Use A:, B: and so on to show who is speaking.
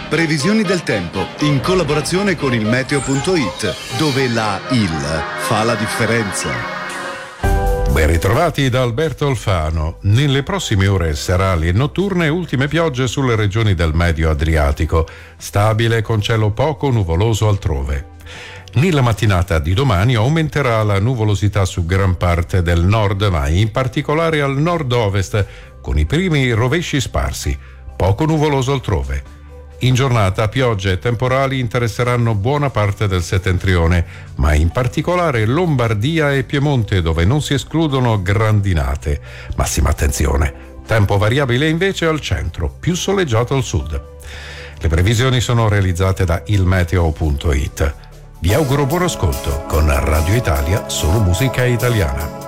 A: Previsioni del tempo in collaborazione con il meteo.it, dove la IL fa la differenza.
B: Ben ritrovati da Alberto Alfano. Nelle prossime ore serali e notturne ultime piogge sulle regioni del Medio Adriatico, stabile con cielo poco nuvoloso altrove. Nella mattinata di domani aumenterà la nuvolosità su gran parte del nord, ma in particolare al nord-ovest, con i primi rovesci sparsi, poco nuvoloso altrove. In giornata piogge e temporali interesseranno buona parte del settentrione, ma in particolare Lombardia e Piemonte, dove non si escludono grandinate. Massima attenzione. Tempo variabile invece al centro, più soleggiato al sud. Le previsioni sono realizzate da ilmeteo.it. Vi auguro buon ascolto con Radio Italia, solo musica italiana.